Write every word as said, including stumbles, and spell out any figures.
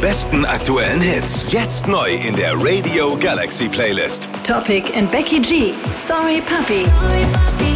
besten aktuellen Hits. Jetzt neu in der Radio Galaxy Playlist. Topic and Becky G. Sorry Puppy. Sorry, Puppy.